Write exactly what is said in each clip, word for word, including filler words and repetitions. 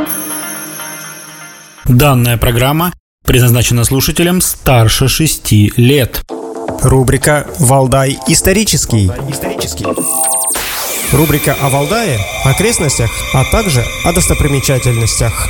Данная программа предназначена слушателям старше шести лет. Рубрика «Валдай исторический». Рубрика о Валдае, окрестностях, а также о достопримечательностях.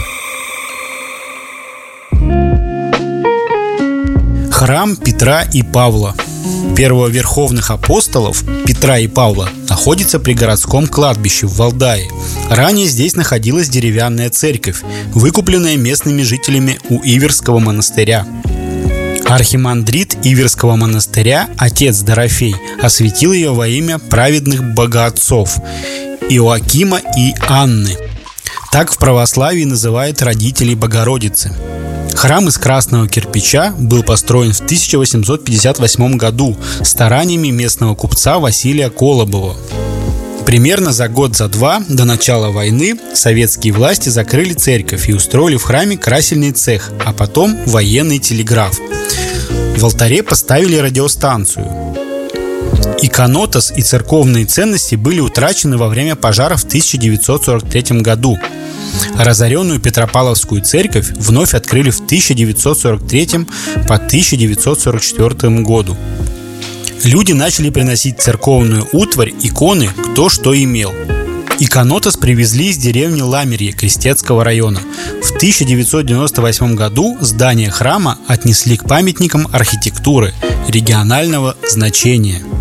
Храм Петра и Павла. Первоверховных апостолов Петра и Павла находится при городском кладбище в Валдае. Ранее здесь находилась деревянная церковь, выкупленная местными жителями у Иверского монастыря. Архимандрит Иверского монастыря, отец Дорофей, осветил ее во имя праведных богоотцов Иоакима и Анны. Так в православии называют родителей Богородицы. Храм из красного кирпича был построен в тысяча восемьсот пятьдесят восьмом году стараниями местного купца Василия Колобова. Примерно за год-за два до начала войны советские власти закрыли церковь и устроили в храме красильный цех, а потом военный телеграф. В алтаре поставили радиостанцию. Иконотас и церковные ценности были утрачены во время пожара в тысяча девятьсот сорок третьем году. Разоренную Петропавловскую церковь вновь открыли в тысяча девятьсот сорок третьем по тысяча девятьсот сорок четвёртому году. Люди начали приносить церковную утварь, иконы, кто что имел. Иконотас привезли из деревни Ламерье Крестецкого района. В тысяча девятьсот девяносто восьмом году здание храма отнесли к памятникам архитектуры регионального значения.